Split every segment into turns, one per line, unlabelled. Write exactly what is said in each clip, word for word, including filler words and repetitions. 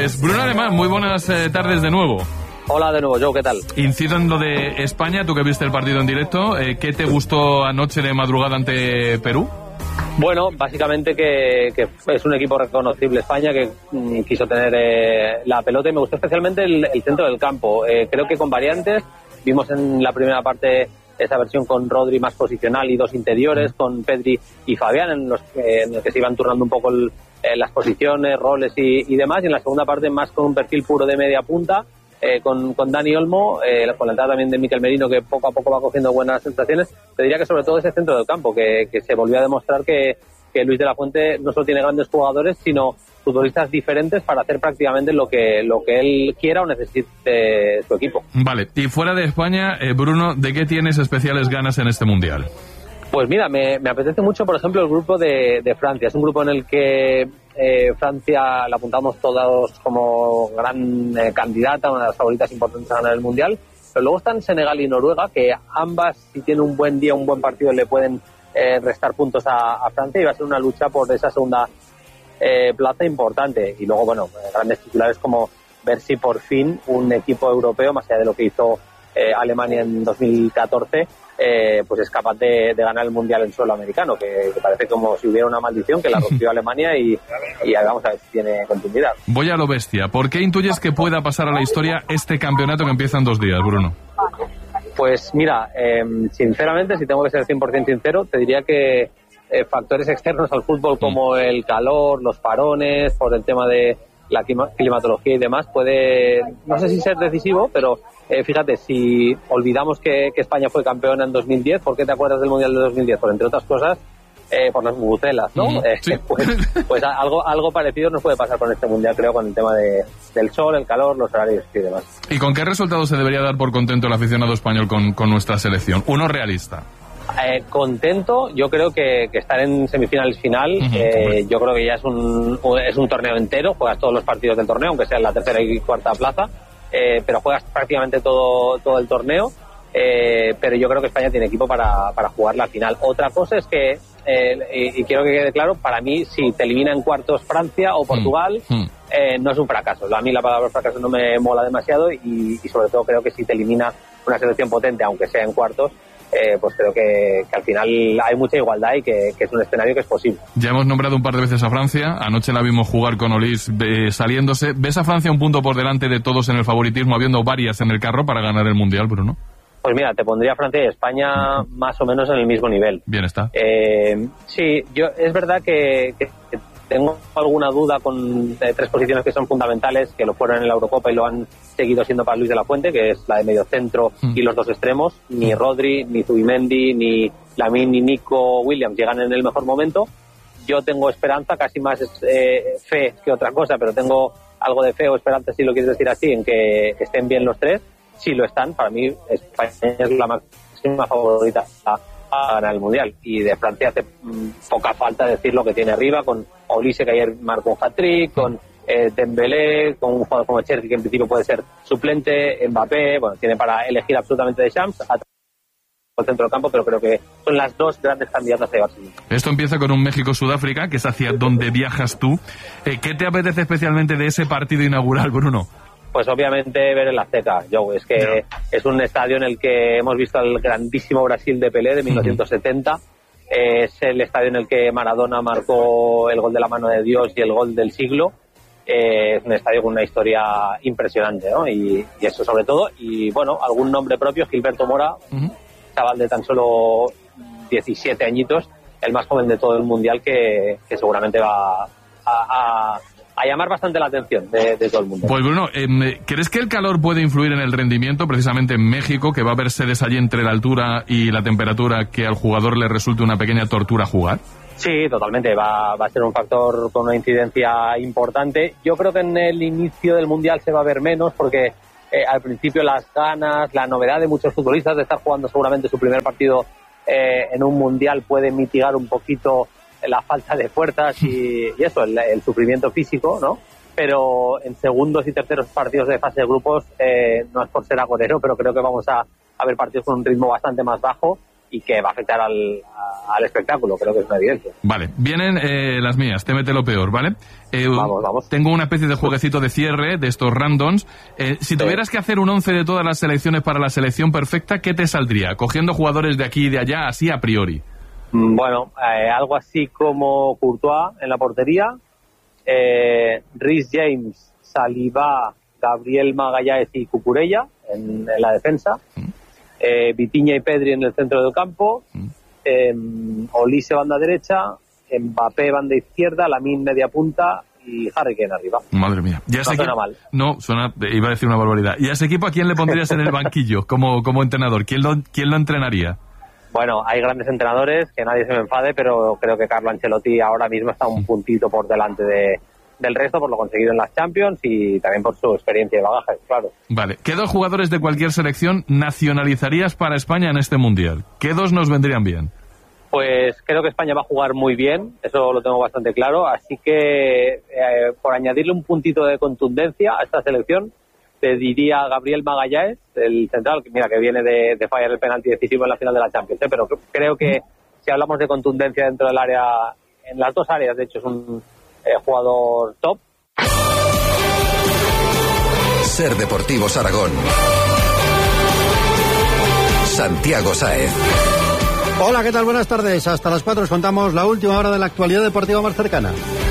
Pues Bruno Alemán, muy buenas eh, tardes de nuevo.
Hola de nuevo, Joe, ¿qué tal?
Incido en lo de España, tú que viste el partido en directo, eh, ¿qué te gustó anoche de madrugada ante Perú?
Bueno, básicamente que, que es un equipo reconocible España, que mm, quiso tener eh, la pelota, y me gustó especialmente el, el centro del campo. Eh, creo que con variantes, vimos en la primera parte esa versión con Rodri más posicional y dos interiores, con Pedri y Fabián, en los que, en los que se iban turnando un poco el, eh, las posiciones, roles y, y demás, y en la segunda parte más con un perfil puro de media punta, eh, con, con Dani Olmo, eh, con la entrada también de Mikel Merino, que poco a poco va cogiendo buenas sensaciones. Te diría que sobre todo ese centro del campo, que, que se volvió a demostrar que, que Luis de la Fuente no solo tiene grandes jugadores, sino futbolistas diferentes para hacer prácticamente lo que lo que él quiera o necesite su equipo.
Vale, y fuera de España, eh, Bruno, ¿de qué tienes especiales ganas en este Mundial?
Pues mira, me, me apetece mucho, por ejemplo, el grupo de, de Francia. Es un grupo en el que eh, Francia la apuntamos todos como gran eh, candidata, una de las favoritas importantes a ganar el Mundial. Pero luego están Senegal y Noruega, que ambas, si tienen un buen día, un buen partido, le pueden eh, restar puntos a, a Francia, y va a ser una lucha por esa segunda eh, plaza importante. Y luego, bueno, grandes titulares como ver si por fin un equipo europeo, más allá de lo que hizo eh, Alemania en dos mil catorce, Eh, pues es capaz de, de ganar el Mundial en suelo americano, que, que parece como si hubiera una maldición que la rompió Alemania, y, y vamos a ver si tiene continuidad.
Voy a lo bestia. ¿Por qué intuyes que pueda pasar a la historia este campeonato que empieza en dos días, Bruno?
Pues mira, eh, sinceramente, si tengo que ser cien por ciento sincero, te diría que eh, factores externos al fútbol como mm. el calor, los parones, por el tema de la clima- climatología y demás, puede, no sé si ser decisivo, pero eh, fíjate, si olvidamos que, que España fue campeona en dos mil diez, ¿por qué te acuerdas del Mundial de dos mil diez? Pues entre otras cosas, eh, por las bubucelas, ¿no? Mm, eh, sí. Pues, pues algo, algo parecido nos puede pasar con este Mundial, creo, con el tema de, del sol, el calor, los horarios y demás.
¿Y con qué resultado se debería dar por contento el aficionado español con, con nuestra selección? Uno realista.
Eh, contento, yo creo que, que estar en semifinales final, uh-huh, eh, yo creo que ya es un, es un torneo entero, juegas todos los partidos del torneo, aunque sea en la tercera y cuarta plaza, eh, pero juegas prácticamente todo, todo el torneo, eh, pero yo creo que España tiene equipo para, para jugar la final. Otra cosa es que, eh, y, y quiero que quede claro, para mí, si te elimina en cuartos Francia o Portugal, uh-huh. eh, no es un fracaso. A mí la palabra fracaso no me mola demasiado, y, y sobre todo creo que si te elimina una selección potente, aunque sea en cuartos, Eh, pues creo que, que al final hay mucha igualdad y que, que es un escenario que es posible.
Ya hemos nombrado un par de veces a Francia, anoche la vimos jugar con Olís eh, saliéndose. ¿Ves a Francia un punto por delante de todos en el favoritismo, habiendo varias en el carro para ganar el Mundial, Bruno?
Pues mira, te pondría Francia y España uh-huh. más o menos en el mismo nivel.
Bien está.
Eh, sí, yo es verdad que, que, que tengo alguna duda con eh, tres posiciones que son fundamentales, que lo fueron en la Eurocopa y lo han seguido siendo para Luis de la Fuente, que es la de medio centro mm. y los dos extremos. Ni Rodri, ni Zubimendi, ni Lamine, ni Nico Williams llegan en el mejor momento. Yo tengo esperanza, casi más eh, fe que otra cosa, pero tengo algo de fe o esperanza, si lo quieres decir así, en que estén bien los tres. Si lo están, para mí España es la máxima favorita a, a ganar el Mundial. Y de Francia hace mmm, poca falta decir lo que tiene arriba, con Olise, que ayer marcó un hat-trick, con eh, Dembélé, con un jugador como Cherki, que en principio puede ser suplente, Mbappé, bueno, tiene para elegir absolutamente de Champs, a el centro del campo, pero creo que son las dos grandes candidatas a llevarse.
Esto empieza con un México-Sudáfrica, que es hacia donde viajas tú. Eh, ¿Qué te apetece especialmente de ese partido inaugural, Bruno?
Pues obviamente ver el Azteca, Joe. Es que yeah. es un estadio en el que hemos visto al grandísimo Brasil de Pelé de mil novecientos setenta. Uh-huh. Es el estadio en el que Maradona marcó el gol de la mano de Dios y el gol del siglo. Eh, es un estadio con una historia impresionante, ¿no? Y, y eso sobre todo. Y bueno, algún nombre propio, Gilberto Mora, uh-huh. chaval de tan solo diecisiete añitos, el más joven de todo el Mundial, que, que seguramente va a, a, a llamar bastante la atención de, de todo el mundo.
Pues Bruno, eh, ¿crees que el calor puede influir en el rendimiento precisamente en México, que va a haber sedes allí entre la altura y la temperatura, que al jugador le resulte una pequeña tortura jugar?
Sí, totalmente, va, va a ser un factor con una incidencia importante. Yo creo que en el inicio del Mundial se va a ver menos, porque eh, al principio las ganas, la novedad de muchos futbolistas de estar jugando seguramente su primer partido eh, en un Mundial puede mitigar un poquito la falta de fuerzas y, y eso, el, el sufrimiento físico, ¿no? Pero en segundos y terceros partidos de fase de grupos, eh, no es por ser agorero, pero creo que vamos a, a ver partidos con un ritmo bastante más bajo, y que va a afectar al, a, al espectáculo, creo que es una evidencia.
Vale, vienen eh, las mías, te mete lo peor, ¿vale? Eh,
vamos, vamos.
Tengo una especie de jueguecito de cierre de estos randoms. Eh, si tuvieras que hacer un once de todas las selecciones para la selección perfecta, ¿qué te saldría? Cogiendo jugadores de aquí y de allá, así a priori.
Bueno, eh, algo así como Courtois en la portería, eh, Reece James, Saliba, Gabriel Magalhães y Cucurella en, en la defensa. Mm. Eh, Vitinha y Pedri en el centro del campo, mm. eh, Olise banda derecha, Mbappé banda izquierda, Lamine media punta y Harry Kane arriba.
Madre mía. Ya
no
suena
equipo, mal.
No, suena, iba a decir una barbaridad. ¿Y a ese equipo a quién le pondrías en el banquillo como, como entrenador? ¿Quién lo, quién lo entrenaría?
Bueno, hay grandes entrenadores, que nadie se me enfade, pero creo que Carlo Ancelotti ahora mismo está un puntito por delante de del resto por lo conseguido en las Champions y también por su experiencia y bagaje, claro.
Vale, ¿qué dos jugadores de cualquier selección nacionalizarías para España en este Mundial? ¿Qué dos nos vendrían bien?
Pues creo que España va a jugar muy bien, eso lo tengo bastante claro, así que eh, por añadirle un puntito de contundencia a esta selección, te diría Gabriel Magalhães, el central, que mira que viene de, de fallar el penalti decisivo en la final de la Champions, ¿eh? Pero creo que si hablamos de contundencia dentro del área, en las dos áreas, de hecho es un Eh, jugador top.
Ser Deportivos Aragón. Santiago Sáez.
Hola, ¿qué tal? Buenas tardes. Hasta las cuatro os contamos la última hora de la actualidad deportiva más cercana.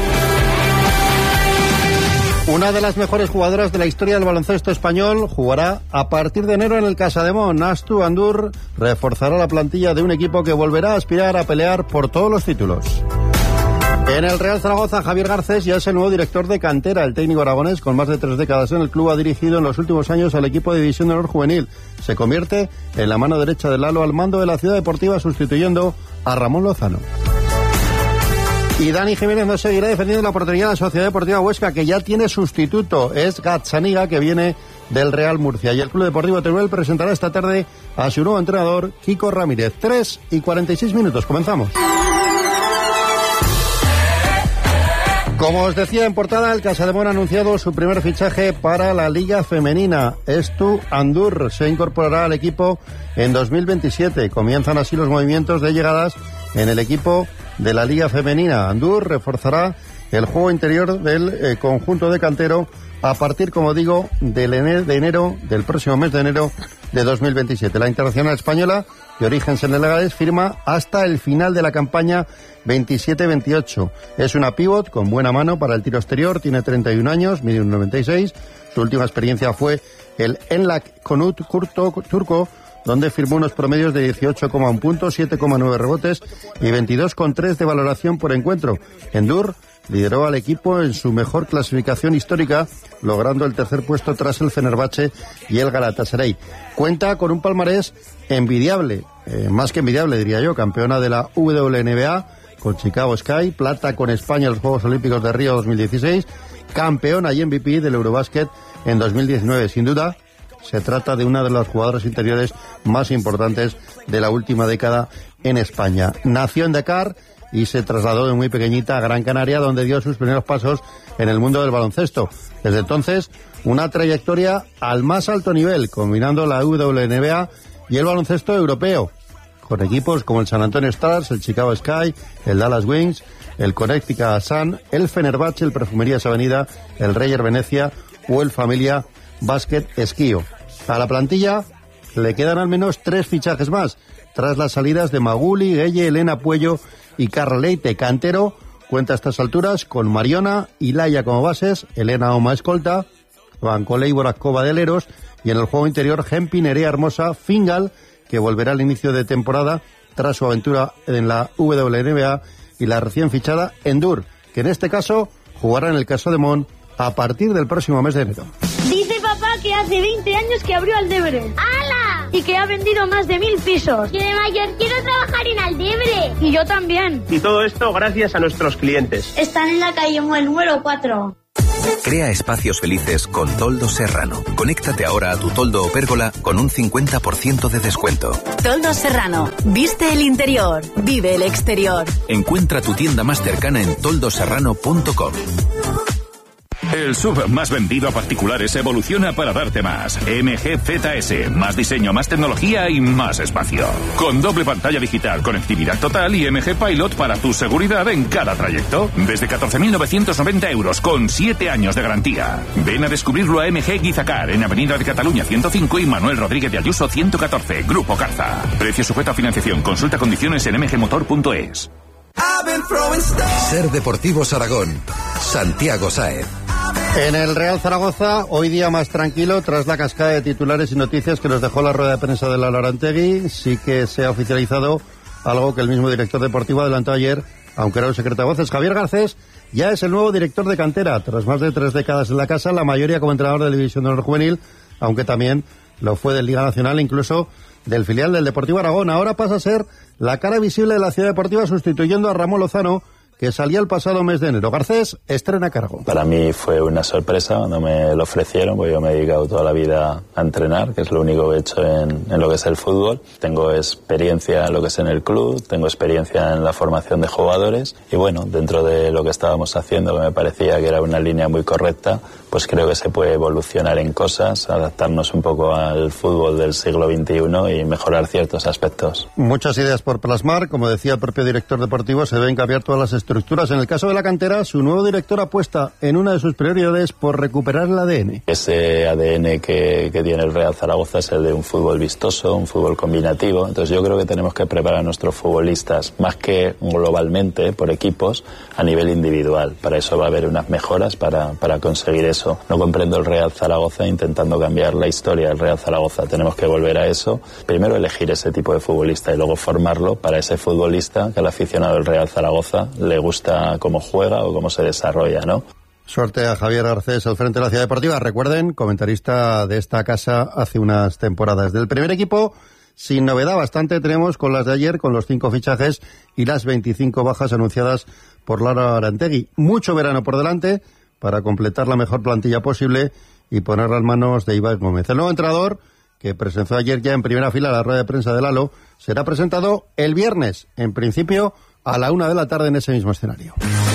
Una de las mejores jugadoras de la historia del baloncesto español jugará a partir de enero en el Casademont. Astu Andur reforzará la plantilla de un equipo que volverá a aspirar a pelear por todos los títulos. En el Real Zaragoza, Javier Garcés ya es el nuevo director de cantera. El técnico aragonés, con más de tres décadas en el club, ha dirigido en los últimos años al equipo de División de Honor Juvenil. Se convierte en la mano derecha de Lalo al mando de la Ciudad Deportiva, sustituyendo a Ramón Lozano. Y Dani Jiménez no seguirá defendiendo la portería de la Sociedad Deportiva Huesca, que ya tiene sustituto. Es Gazzaniga, que viene del Real Murcia. Y el Club Deportivo Teruel presentará esta tarde a su nuevo entrenador, Kiko Ramírez. tres y cuarenta y seis minutos. Comenzamos. Como os decía en portada, el Casademont ha anunciado su primer fichaje para la Liga Femenina. Astu Andur se incorporará al equipo en dos mil veintisiete. Comienzan así los movimientos de llegadas en el equipo de la Liga Femenina. Andur reforzará el juego interior del eh, conjunto de cantero a partir, como digo, del ene- de enero, del próximo mes de enero de dos mil veintisiete. La internacional española, de origen senegalés, firma hasta el final de la campaña veintisiete veintiocho. Es una pívot con buena mano para el tiro exterior, tiene treinta y un años, mide un noventa y seis. Su última experiencia fue el Enlak Konut turco, donde firmó unos promedios de dieciocho coma uno puntos, siete coma nueve rebotes y veintidós coma tres de valoración por encuentro. Endur lideró al equipo en su mejor clasificación histórica, logrando el tercer puesto tras el Fenerbahce y el Galatasaray. Cuenta con un palmarés envidiable, eh, más que envidiable diría yo, campeona de la W N B A con Chicago Sky, plata con España en los Juegos Olímpicos de Río dos mil dieciséis, campeona y M V P del Eurobasket en dos mil diecinueve. Sin duda, se trata de una de las jugadoras interiores más importantes de la última década en España. Nació en Dakar y se trasladó de muy pequeñita a Gran Canaria, donde dio sus primeros pasos en el mundo del baloncesto. Desde entonces, una trayectoria al más alto nivel, combinando la W N B A y el baloncesto europeo, con equipos como el San Antonio Stars, el Chicago Sky, el Dallas Wings, el Connecticut Sun, el Fenerbahce, el Perfumerías Avenida, el Reyer Venecia o el Familia Basket Esquío. A la plantilla le quedan al menos tres fichajes más, tras las salidas de Maguli, Gueye, Elena Puello y Carla Leite. Cantero cuenta a estas alturas con Mariona y Laia como bases, Elena Oma escolta, Bancolé y Borazcova de aleros, y en el juego interior Gempi, Nerea Hermosa, Fingal, que volverá al inicio de temporada tras su aventura en la W N B A, y la recién fichada Endur, que en este caso jugará en el Casademont a partir del próximo mes de enero.
Dice papá que hace veinte años que abrió Aldebre. ¡Hala! Y que ha vendido más de mil pisos. Yo de mayor quiero trabajar en Aldebre. Y yo también.
Y todo esto gracias a nuestros clientes.
Están en la calle Muel número cuatro.
Crea espacios felices con Toldos Serrano. Conéctate ahora a tu toldo o pérgola con un cincuenta por ciento de descuento.
Toldos Serrano. Viste el interior. Vive el exterior.
Encuentra tu tienda más cercana en toldo serrano punto com.
El S U V más vendido a particulares evoluciona para darte más. M G Z S, más diseño, más tecnología y más espacio. Con doble pantalla digital, conectividad total y M G Pilot para tu seguridad en cada trayecto. Desde catorce mil novecientos noventa euros con siete años de garantía. Ven a descubrirlo a M G Guizacar en Avenida de Cataluña ciento cinco y Manuel Rodríguez de Ayuso ciento catorce, Grupo Carza. Precio sujeto a financiación. Consulta condiciones en m g motor punto es.
Ser Deportivos Aragón. Santiago Sáez.
En el Real Zaragoza, hoy día más tranquilo, tras la cascada de titulares y noticias que nos dejó la rueda de prensa de Lalo Arantegui, sí que se ha oficializado algo que el mismo director deportivo adelantó ayer, aunque era un secreto a voces. Javier Garcés ya es el nuevo director de cantera, tras más de tres décadas en la casa, la mayoría como entrenador de la División de Honor Juvenil, aunque también lo fue de Liga Nacional, incluso del filial del Deportivo Aragón. Ahora pasa a ser la cara visible de la ciudad deportiva, sustituyendo a Ramón Lozano, que salía el pasado mes de enero. Garcés estrena cargo.
Para mí fue una sorpresa cuando me lo ofrecieron, porque yo me he dedicado toda la vida a entrenar, que es lo único que he hecho en, en lo que es el fútbol. Tengo experiencia en lo que es en el club, tengo experiencia en la formación de jugadores y bueno, dentro de lo que estábamos haciendo, que me parecía que era una línea muy correcta, pues creo que se puede evolucionar en cosas, adaptarnos un poco al fútbol del siglo veintiuno y mejorar ciertos aspectos.
Muchas ideas por plasmar, como decía el propio director deportivo, se deben cambiar todas las estructuras. En el caso de la cantera, su nuevo director apuesta en una de sus prioridades por recuperar el A D N.
Ese A D N que, que tiene el Real Zaragoza es el de un fútbol vistoso, un fútbol combinativo. Entonces yo creo que tenemos que preparar a nuestros futbolistas más que globalmente por equipos, a nivel individual. Para eso va a haber unas mejoras para, para conseguir eso. No comprendo el Real Zaragoza intentando cambiar la historia del Real Zaragoza. Tenemos que volver a eso. Primero elegir ese tipo de futbolista y luego formarlo para ese futbolista que al aficionado del Real Zaragoza le gusta cómo juega o cómo se desarrolla, ¿no?
Suerte a Javier Garcés al frente de la Ciudad Deportiva. Recuerden, comentarista de esta casa hace unas temporadas. Del primer equipo, sin novedad, bastante tenemos con las de ayer, con los cinco fichajes y las veinticinco bajas anunciadas por Lalo Arantegui. Mucho verano por delante para completar la mejor plantilla posible y ponerla en manos de Ibai Gómez. El nuevo entrenador, que presentó ayer ya en primera fila la rueda de prensa de Lalo, será presentado el viernes, en principio a la una de la tarde en ese mismo escenario.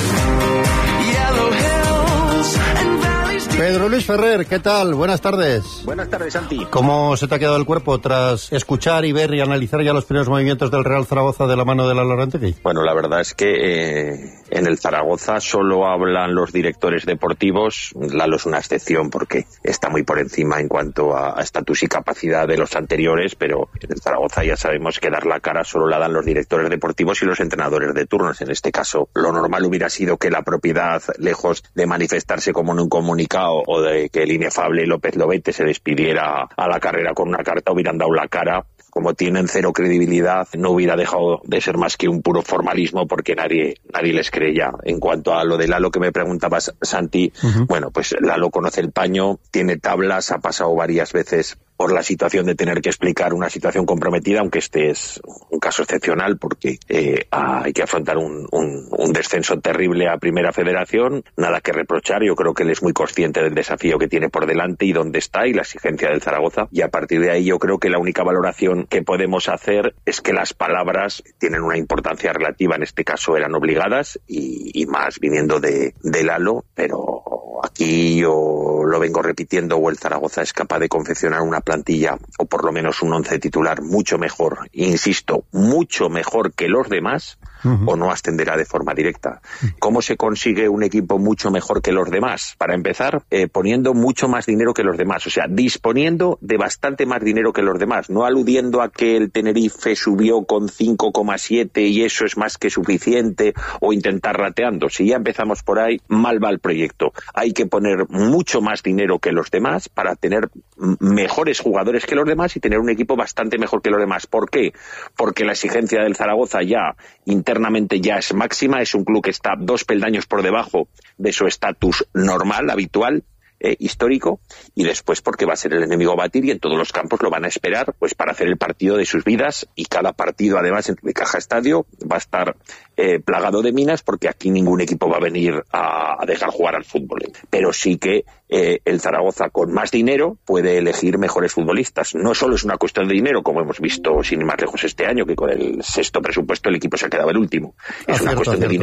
Pedro Luis Ferrer, ¿qué tal? Buenas tardes.
Buenas tardes, Santi.
¿Cómo se te ha quedado el cuerpo tras escuchar y ver y analizar ya los primeros movimientos del Real Zaragoza de la mano de Lalo Arantegui?
Bueno, la verdad es que eh, en el Zaragoza solo hablan los directores deportivos. Lalo es una excepción porque está muy por encima en cuanto a estatus y capacidad de los anteriores, pero en el Zaragoza ya sabemos que dar la cara solo la dan los directores deportivos y los entrenadores de turnos. En este caso, lo normal hubiera sido que la propiedad, lejos de manifestarse como en un comunicado o de que el inefable López Lobete se despidiera a la carrera con una carta, hubieran dado la cara. Como tienen cero credibilidad, no hubiera dejado de ser más que un puro formalismo porque nadie nadie les creía. En cuanto a lo de Lalo que me preguntabas, Santi, uh-huh. bueno, pues Lalo conoce el paño, tiene tablas, ha pasado varias veces por la situación de tener que explicar una situación comprometida, aunque este es un caso excepcional porque eh, hay que afrontar un, un, un descenso terrible a Primera Federación, nada que reprochar. Yo creo que él es muy consciente del desafío que tiene por delante y dónde está y la exigencia del Zaragoza, y a partir de ahí yo creo que la única valoración que podemos hacer es que las palabras tienen una importancia relativa, en este caso eran obligadas y, y más viniendo de, de Lalo, pero aquí yo lo vengo repitiendo, o el Zaragoza es capaz de confeccionar una plantilla o por lo menos un once titular mucho mejor, insisto, mucho mejor que los demás, uh-huh. o no ascenderá de forma directa. ¿Cómo se consigue un equipo mucho mejor que los demás? Para empezar, eh, poniendo mucho más dinero que los demás, o sea, disponiendo de bastante más dinero que los demás, no aludiendo a que el Tenerife subió con cinco coma siete y eso es más que suficiente, o intentar rateando. Si ya empezamos por ahí, mal va el proyecto. Hay que poner mucho más dinero que los demás para tener mejores jugadores que los demás y tener un equipo bastante mejor que los demás. ¿Por qué? Porque la exigencia del Zaragoza ya internamente ya es máxima, es un club que está dos peldaños por debajo de su estatus normal, habitual, eh, histórico, y después porque va a ser el enemigo a batir y en todos los campos lo van a esperar pues para hacer el partido de sus vidas, y cada partido además en el Caja Estadio va a estar eh, plagado de minas porque aquí ningún equipo va a venir a, a dejar jugar al fútbol. Pero sí que eh, el Zaragoza con más dinero puede elegir mejores futbolistas. No solo es una cuestión de dinero, como hemos visto sin ir más lejos este año, que con el sexto presupuesto el equipo se ha quedado el último. Es ah, una cierto, cuestión cierto. de dinero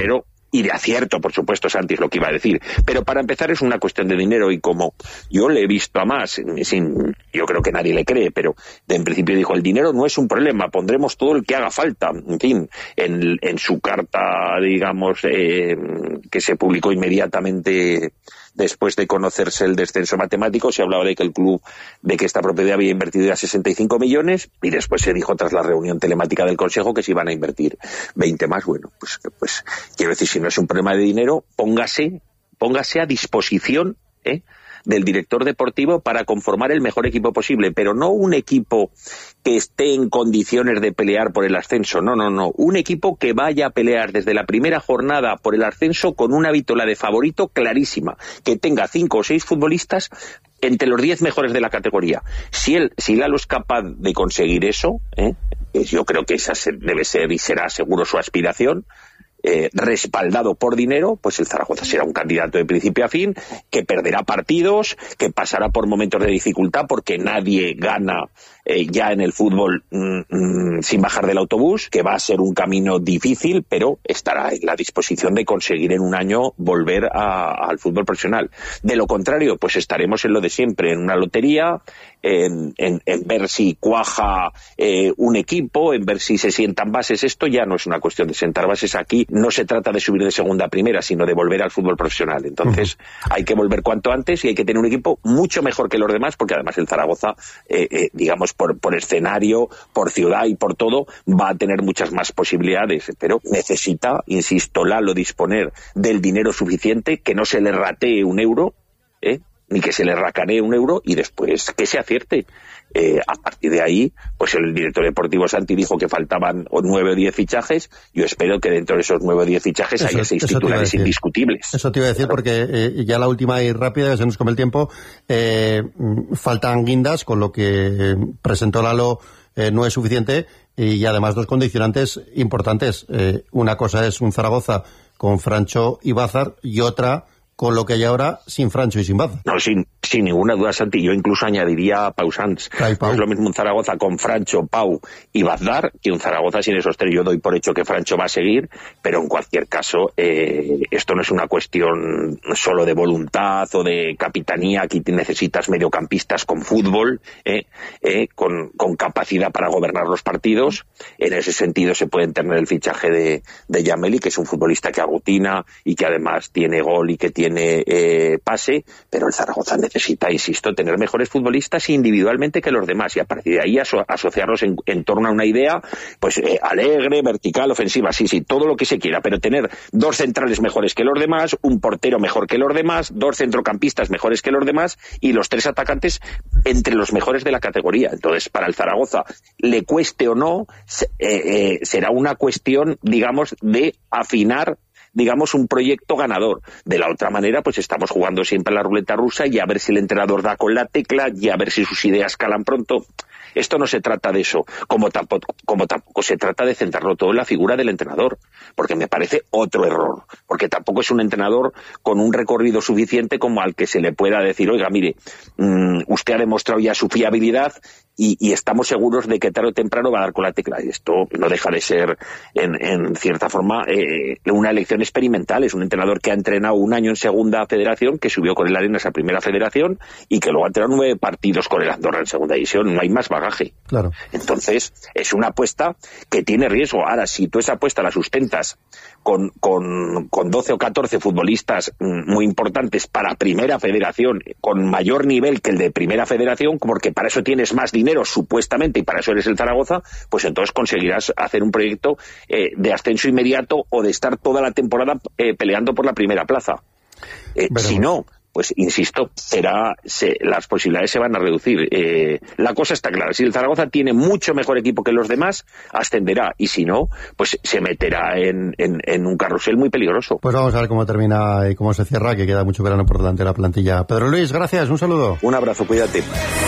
y de acierto, por supuesto, Santi, es lo que iba a decir. Pero para empezar es una cuestión de dinero, y como yo le he visto a más, sin, yo creo que nadie le cree, pero en principio dijo, el dinero no es un problema, pondremos todo el que haga falta. En fin, en, en su carta, digamos, eh, que se publicó inmediatamente después de conocerse el descenso matemático, se hablaba de que el club, de que esta propiedad había invertido ya sesenta y cinco millones, y después se dijo tras la reunión telemática del Consejo que se iban a invertir veinte más. Bueno, pues, pues quiero decir, si no es un problema de dinero, póngase, póngase a disposición, ¿eh?, del director deportivo para conformar el mejor equipo posible, pero no un equipo que esté en condiciones de pelear por el ascenso, no, no, no, un equipo que vaya a pelear desde la primera jornada por el ascenso con una vitola de favorito clarísima, que tenga cinco o seis futbolistas entre los diez mejores de la categoría. Si él, si Lalo es capaz de conseguir eso, ¿eh?, yo creo que esa debe ser y será seguro su aspiración, Eh, respaldado por dinero, pues el Zaragoza será un candidato de principio a fin, que perderá partidos, que pasará por momentos de dificultad, porque nadie gana eh, ya en el fútbol mm, mm, sin bajar del autobús, que va a ser un camino difícil, pero estará en la disposición de conseguir en un año volver a, al fútbol profesional. De lo contrario, pues estaremos en lo de siempre, en una lotería, en, en, en ver si cuaja eh, un equipo, en ver si se sientan bases. Esto ya no es una cuestión de sentar bases aquí. No se trata de subir de segunda a primera, sino de volver al fútbol profesional. Entonces, uh-huh. hay que volver cuanto antes y hay que tener un equipo mucho mejor que los demás, porque además el Zaragoza, eh, eh, digamos, por, por escenario, por ciudad y por todo, va a tener muchas más posibilidades. Pero necesita, insisto, Lalo, disponer del dinero suficiente, que no se le ratee un euro, ¿eh?, ni que se le racanee un euro, y después que se acierte. Eh, a partir de ahí, pues el director deportivo Santi dijo que faltaban nueve o diez fichajes. Yo espero que dentro de esos nueve o diez fichajes eso, haya seis titulares indiscutibles.
Eso te iba a decir, claro. porque eh, ya la última y rápida, que se nos come el tiempo, eh, faltan guindas, con lo que presentó Lalo eh, no es suficiente, y además dos condicionantes importantes. Eh, una cosa es un Zaragoza con Francho y Bazar, y otra con lo que hay ahora sin Francho y sin Bazar.
No, sin, sin ninguna duda, Santi. Yo incluso añadiría a Pau Sanz. No es lo mismo un Zaragoza con Francho, Pau y Bazar que un Zaragoza sin esos tres. Yo doy por hecho que Francho va a seguir, pero en cualquier caso, eh, esto no es una cuestión solo de voluntad o de capitanía. Aquí necesitas mediocampistas con fútbol, eh, eh, con, con capacidad para gobernar los partidos. En ese sentido se puede tener el fichaje de, de Yameli, que es un futbolista que aglutina y que además tiene gol y que tiene tiene eh, pase, pero el Zaragoza necesita, insisto, tener mejores futbolistas individualmente que los demás, y a partir de ahí aso- asociarlos en, en torno a una idea, pues eh, alegre, vertical, ofensiva, sí, sí, todo lo que se quiera, pero tener dos centrales mejores que los demás, un portero mejor que los demás, dos centrocampistas mejores que los demás, y los tres atacantes entre los mejores de la categoría. Entonces, para el Zaragoza, le cueste o no, eh, eh, será una cuestión, digamos, de afinar, digamos, un proyecto ganador. De la otra manera, pues estamos jugando siempre a la ruleta rusa, y a ver si el entrenador da con la tecla, y a ver si sus ideas calan pronto. Esto no se trata de eso, como tampoco, como tampoco se trata de centrarlo todo en la figura del entrenador, porque me parece otro error, porque tampoco es un entrenador con un recorrido suficiente como al que se le pueda decir, oiga, mire, mmm, usted ha demostrado ya su fiabilidad, y, y estamos seguros de que tarde o temprano va a dar con la tecla. Y esto no deja de ser, en, en cierta forma, eh, una elección experimental. Es un entrenador que ha entrenado un año en segunda federación, que subió con el Arenas a primera federación, y que luego ha entrenado nueve partidos con el Andorra en segunda división. No hay más bagaje.
Claro.
Entonces, es una apuesta que tiene riesgo. Ahora, si tú esa apuesta la sustentas con, con, con doce o catorce futbolistas muy importantes para primera federación, con mayor nivel que el de primera federación, porque para eso tienes más dinero, supuestamente, y para eso eres el Zaragoza, pues entonces conseguirás hacer un proyecto eh, de ascenso inmediato, o de estar toda la temporada eh, peleando por la primera plaza. Eh, si no, pues insisto, será se, las posibilidades se van a reducir. Eh, la cosa está clara: si el Zaragoza tiene mucho mejor equipo que los demás, ascenderá, y si no, pues se meterá en, en, en un carrusel muy peligroso.
Pues vamos a ver cómo termina y cómo se cierra, que queda mucho verano por delante de la plantilla. Pedro Luis, gracias, un saludo.
Un abrazo, cuídate.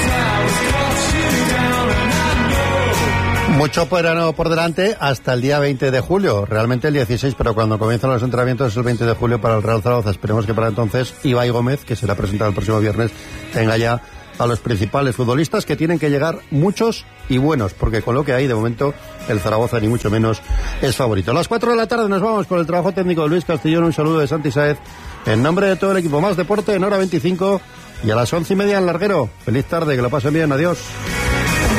Mucho verano por delante hasta el día veinte de julio, realmente el dieciséis, pero cuando comienzan los entrenamientos es el veinte de julio para el Real Zaragoza. Esperemos que para entonces Ibai Gómez, que será presentado el próximo viernes, tenga ya a los principales futbolistas, que tienen que llegar muchos y buenos, porque con lo que hay de momento el Zaragoza ni mucho menos es favorito. A las cuatro de la tarde nos vamos con el trabajo técnico de Luis Castellón. Un saludo de Santi Saez en nombre de todo el equipo. Más deporte en hora veinticinco y a las once y media en Larguero. Feliz tarde, que lo pasen bien, adiós.